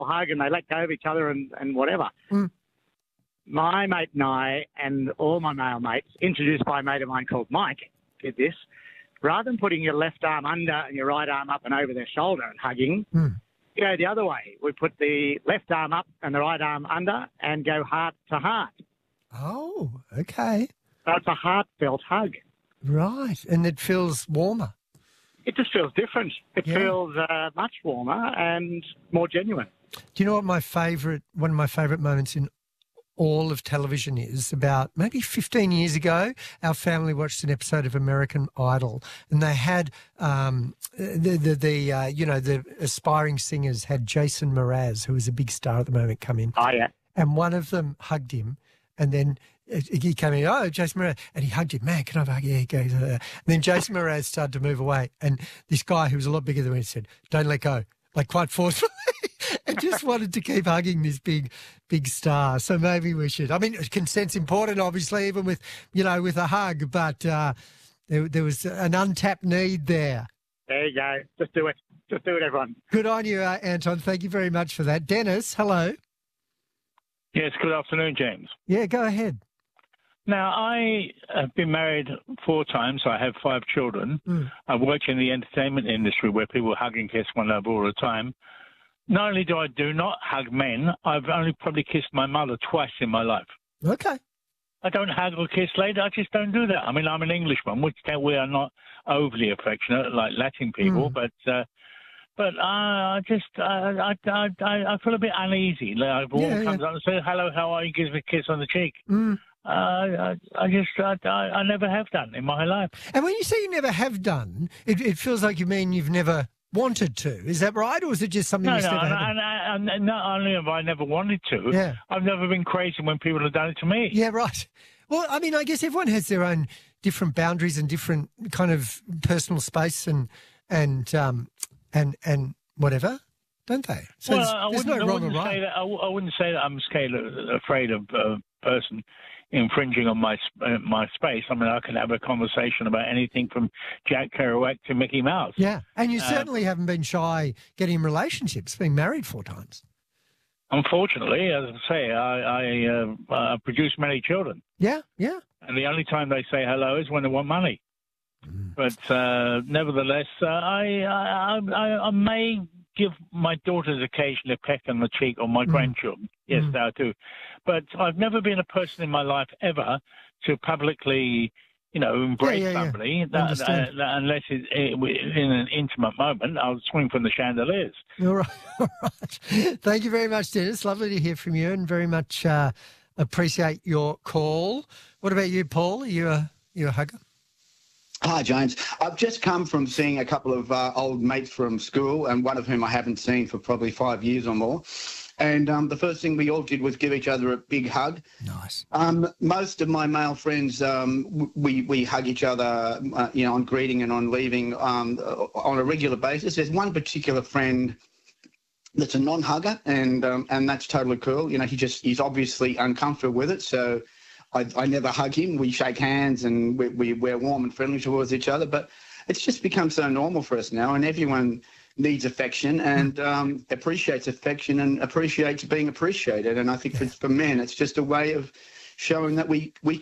hug and they let go of each other and whatever. My mate and I and all my male mates, introduced by a mate of mine called Mike, did this. Rather than putting your left arm under and your right arm up and over their shoulder and hugging, you go the other way. We put the left arm up and the right arm under and go heart to heart. Oh, okay. So it's a heartfelt hug. Right, and it feels warmer. It just feels different. It feels much warmer and more genuine. Do you know what one of my favourite moments in all of television is? About maybe 15 years ago, our family watched an episode of American Idol, and they had the aspiring singers had Jason Mraz, who is a big star at the moment, come in. Oh, yeah. And one of them hugged him, and then he came in, oh, Jason Mraz, and he hugged him. Man, can I have a hug? Yeah, he goes. And then Jason Mraz started to move away, and this guy who was a lot bigger than me said, don't let go, like quite forcefully. And just wanted to keep hugging this big star. So maybe we should. I mean, consent's important, obviously, even with a hug, but there was an untapped need there. There you go. Just do it. Just do it, everyone. Good on you, Anton. Thank you very much for that. Dennis, hello. Yes, good afternoon, James. Yeah, go ahead. Now, I have been married 4 times. I have 5 children. I work in the entertainment industry where people hug and kiss one another all the time. Not only do I do not hug men, I've only probably kissed my mother twice in my life. Okay. I don't hug or kiss ladies. I just don't do that. I mean, I'm an Englishman, which we are not overly affectionate like Latin people, but I feel a bit uneasy. Like if a woman comes up and says, hello, how are you? Gives me a kiss on the cheek. I never have done in my life. And when you say you never have done, it feels like you mean you've never wanted to. Is that right, or is it just something you not only have I never wanted to, I've never been crazy when people have done it to me. Yeah, right. Well, I mean, I guess everyone has their own different boundaries and different kind of personal space and whatever, don't they? So there's no wrong or right. I wouldn't say that I'm afraid of a person infringing on my space. I mean, I can have a conversation about anything from Jack Kerouac to Mickey Mouse. Yeah, and you certainly haven't been shy getting in relationships, being married 4 times. Unfortunately, as I say, I produce many children. Yeah. And the only time they say hello is when they want money. But nevertheless, I may give my daughters occasionally a peck on the cheek, or my grandchildren. Yes, they are too. But I've never been a person in my life ever to publicly, embrace somebody unless it's in an intimate moment. I'll swing from the chandeliers. All right. Thank you very much, Dennis. Lovely to hear from you, and very much appreciate your call. What about you, Paul? Are you a hugger? Hi, James. I've just come from seeing a couple of old mates from school, and one of whom I haven't seen for probably 5 years or more. And the first thing we all did was give each other a big hug. Nice. Most of my male friends, we hug each other, on greeting and on leaving on a regular basis. There's one particular friend that's a non-hugger, and that's totally cool. He's obviously uncomfortable with it, so I never hug him. We shake hands and we're warm and friendly towards each other. But it's just become so normal for us now, and everyone needs affection and appreciates affection and appreciates being appreciated. And I think for men, it's just a way of showing that we